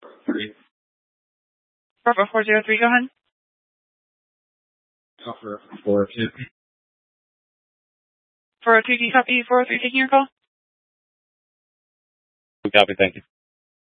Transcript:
Bravo 403, go ahead. Offer 402. 402, do you copy 403 taking your call? We copy, thank you.